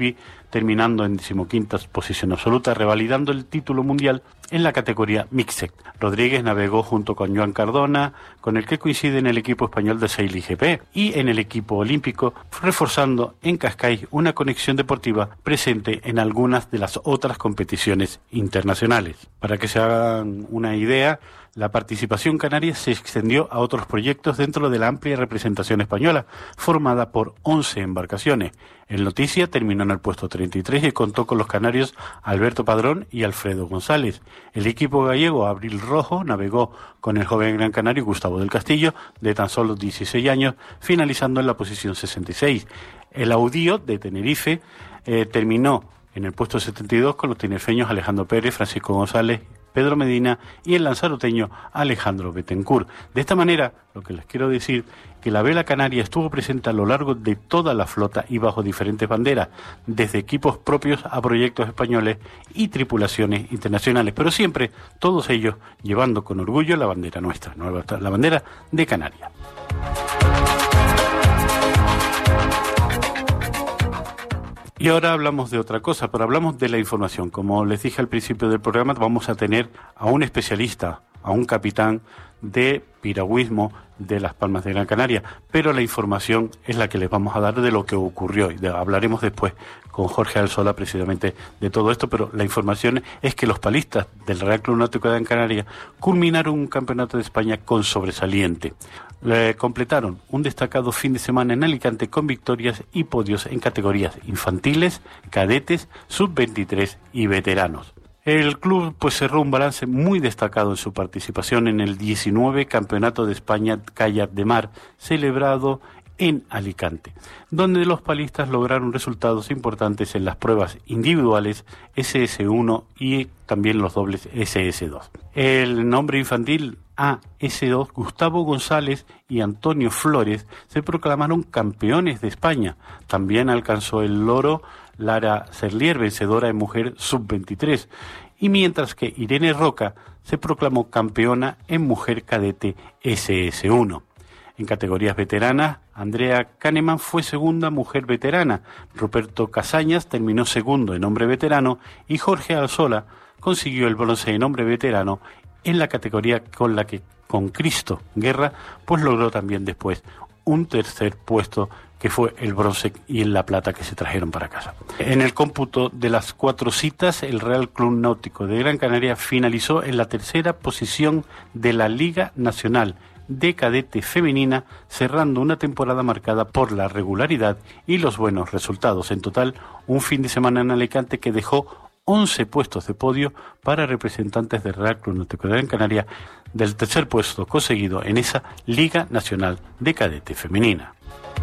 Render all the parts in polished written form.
terminando en 15ª posición absoluta, revalidando el título mundial en la categoría Mixed. Rodríguez navegó junto con Joan Cardona, con el que coincide en el equipo español de Sail GP y en el equipo olímpico, reforzando en Cascais una conexión deportiva presente en algunas de las otras competiciones internacionales. Para que se hagan una idea, la participación canaria se extendió a otros proyectos dentro de la amplia representación española, formada por 11 embarcaciones. El Noticia terminó en el puesto 33 y contó con los canarios Alberto Padrón y Alfredo González. El equipo gallego Abril Rojo navegó con el joven gran canario Gustavo del Castillo, de tan solo 16 años, finalizando en la posición 66. El Audío de Tenerife terminó en el puesto 72 con los tinerfeños Alejandro Pérez, Francisco González, Pedro Medina y el lanzaroteño Alejandro Betancourt. De esta manera, lo que les quiero decir, que la vela canaria estuvo presente a lo largo de toda la flota y bajo diferentes banderas, desde equipos propios a proyectos españoles y tripulaciones internacionales, pero siempre todos ellos llevando con orgullo la bandera nuestra, la bandera de Canarias. Y ahora hablamos de otra cosa, pero hablamos de la información. Como les dije al principio del programa, vamos a tener a un especialista, a un capitán de piragüismo de Las Palmas de Gran Canaria, pero la información es la que les vamos a dar de lo que ocurrió. Hablaremos después con Jorge Alsola precisamente de todo esto, pero la información es que los palistas del Real Club Náutico de Gran Canaria culminaron un campeonato de España con sobresaliente. Completaron un destacado fin de semana en Alicante con victorias y podios en categorías infantiles, cadetes, sub-23 y veteranos. El club cerró un balance muy destacado en su participación en el 19 Campeonato de España Kayak de Mar, celebrado en Alicante, donde los palistas lograron resultados importantes en las pruebas individuales SS1 y también los dobles SS2. El nombre infantil AS2, Gustavo González y Antonio Flores se proclamaron campeones de España. También alcanzó el loro Lara Serlier, vencedora en mujer sub-23, y mientras que Irene Roca se proclamó campeona en mujer cadete SS1. En categorías veteranas, Andrea Kahneman fue segunda mujer veterana, Ruperto Casañas terminó segundo en hombre veterano y Jorge Alsola consiguió el bronce en hombre veterano en la categoría con la que con Cristo Guerra logró también después un tercer puesto, que fue el bronce y la plata que se trajeron para casa. En el cómputo de las 4 citas, el Real Club Náutico de Gran Canaria finalizó en la tercera posición de la Liga Nacional de Cadete Femenina, cerrando una temporada marcada por la regularidad y los buenos resultados. En total, un fin de semana en Alicante que dejó 11 puestos de podio para representantes del Real Club Náutico de Gran Canaria, del tercer puesto conseguido en esa Liga Nacional de Cadete Femenina.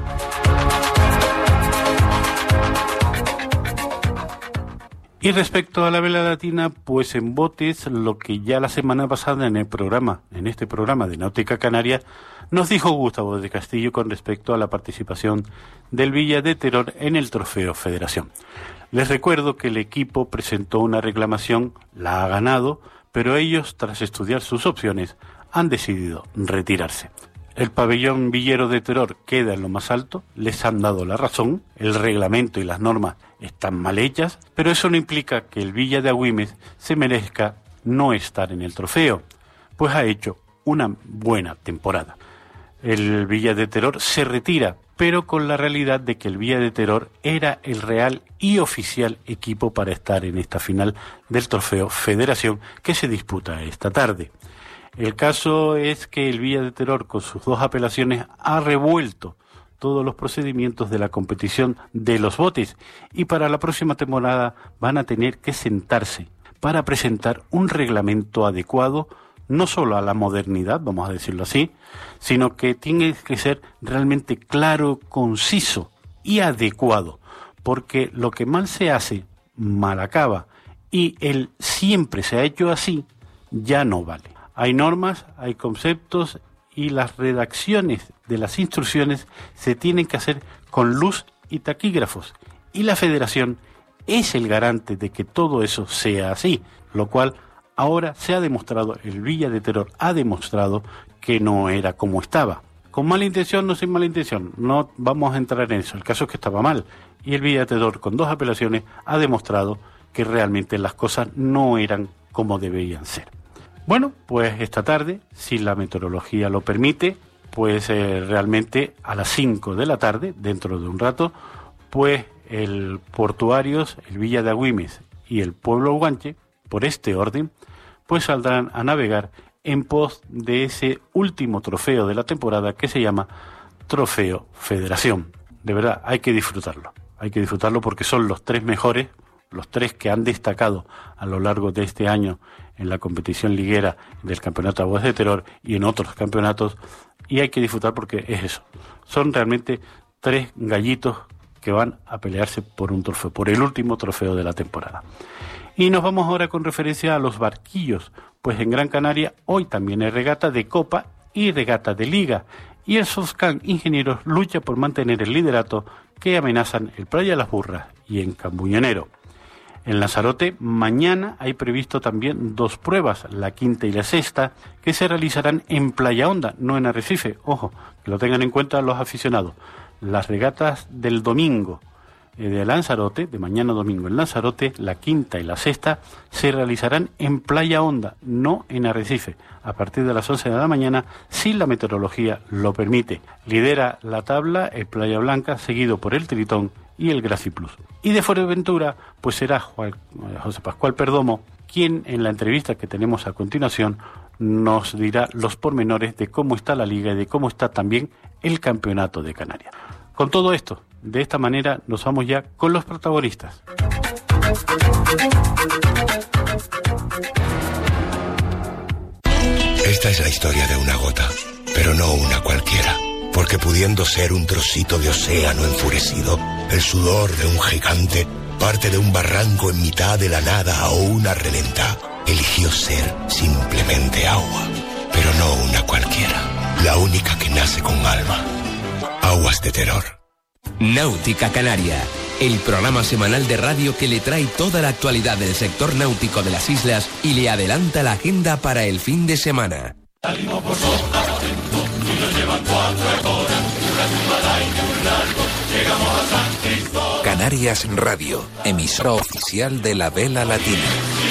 Y respecto a la vela latina, en botes, lo que ya la semana pasada en este programa de Náutica Canaria, nos dijo Gustavo del Castillo con respecto a la participación del Villa de Teror en el Trofeo Federación. Les recuerdo que el equipo presentó una reclamación, la ha ganado, pero ellos, tras estudiar sus opciones, han decidido retirarse. El pabellón villero de Teror queda en lo más alto, les han dado la razón, el reglamento y las normas están mal hechas, pero eso no implica que el Villa de Agüimes se merezca no estar en el trofeo, pues ha hecho una buena temporada. El Villa de Teror se retira, pero con la realidad de que el Villa de Teror era el real y oficial equipo para estar en esta final del Trofeo Federación que se disputa esta tarde. El caso es que el Villa de Teror, con sus 2 apelaciones, ha revuelto todos los procedimientos de la competición de los botes y para la próxima temporada van a tener que sentarse para presentar un reglamento adecuado, no solo a la modernidad, vamos a decirlo así, sino que tiene que ser realmente claro, conciso y adecuado, porque lo que mal se hace, mal acaba, y el siempre se ha hecho así, ya no vale. Hay normas, hay conceptos y las redacciones de las instrucciones se tienen que hacer con luz y taquígrafos. Y la Federación es el garante de que todo eso sea así, lo cual ahora se ha demostrado, el Villa de Teror ha demostrado que no era como estaba. con mala intención, no sin mala intención, no vamos a entrar en eso. El caso es que estaba mal. Y el Villatedor, con 2 apelaciones, ha demostrado que realmente las cosas no eran como debían ser. Bueno, pues esta tarde, si la meteorología lo permite, pues realmente a las 5 de la tarde, dentro de un rato, pues el Portuarios, el Villa de Agüimes y el Pueblo Guanche, por este orden, pues saldrán a navegar en pos de ese último trofeo de la temporada que se llama Trofeo Federación. De verdad, hay que disfrutarlo porque son los 3 mejores, los 3 que han destacado a lo largo de este año en la competición liguera del Campeonato Aguas de Terror y en otros campeonatos, y hay que disfrutar porque es eso. Son realmente 3 gallitos que van a pelearse por un trofeo, por el último trofeo de la temporada. Y nos vamos ahora con referencia a los barquillos, pues en Gran Canaria hoy también hay regata de Copa y regata de Liga, y el Soscan Ingenieros lucha por mantener el liderato que amenazan el Playa de las Burras y en Cambuñonero. En Lanzarote mañana hay previsto también 2 pruebas, la quinta y la sexta, que se realizarán en Playa Honda, no en Arrecife. Ojo, que lo tengan en cuenta los aficionados. Las regatas del domingo de Lanzarote, de mañana domingo en Lanzarote, la quinta y la sexta, se realizarán en Playa Honda, no en Arrecife, a partir de las 11 de la mañana, si la meteorología lo permite. Lidera la tabla el Playa Blanca, seguido por el Tritón y el Graci Plus. Y de Fuerteventura, pues será José Pascual Perdomo quien en la entrevista que tenemos a continuación nos dirá los pormenores de cómo está la liga y de cómo está también el campeonato de Canarias. Con todo esto, de esta manera nos vamos ya con los protagonistas. Esta es la historia de una gota, pero no una cualquiera, porque pudiendo ser un trocito de océano enfurecido, el sudor de un gigante, parte de un barranco en mitad de la nada o una reventa, eligió ser simplemente agua, pero no una cualquiera, la única que nace con alma. Aguas de Terror. Náutica Canaria, el programa semanal de radio que le trae toda la actualidad del sector náutico de las islas y le adelanta la agenda para el fin de semana. Salimos por Sotavento y nos llevan 4 horas, un largo, llegamos a San Cristóbal. Canarias Radio, emisora oficial de la Vela Latina.